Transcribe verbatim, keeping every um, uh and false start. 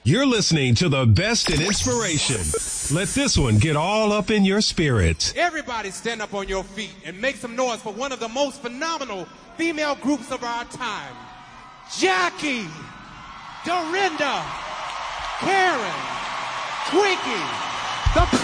You're listening to the best in inspiration. Let this one get all up in your spirit. Everybody stand up on your feet and make some noise for one of the most phenomenal female groups of our time. Jackie, Dorinda, Karen, Twinkie, the